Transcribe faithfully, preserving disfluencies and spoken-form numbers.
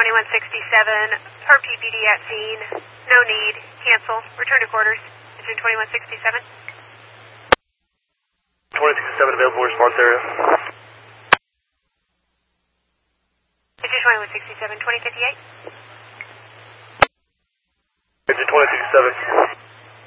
twenty-one sixty-seven, per P P D at scene, no need, cancel, return to quarters, engine twenty-one sixty-seven. twenty sixty-seven available response area. Engine twenty-one sixty-seven, twenty fifty-eight. Engine twenty sixty-seven.